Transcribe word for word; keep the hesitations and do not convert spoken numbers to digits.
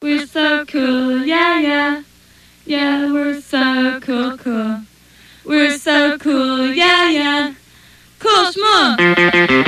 We're so cool, yeah, yeah. Yeah, we're so cool, cool. We're so cool, yeah, yeah. Cool schmoo.